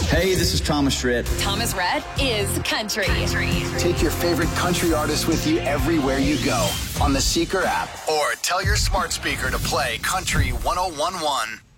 Hey, this is Thomas Rhett. Thomas Rhett is country. Take your favorite country artist with you everywhere you go on the Seeker app or tell your smart speaker to play Country 101.1.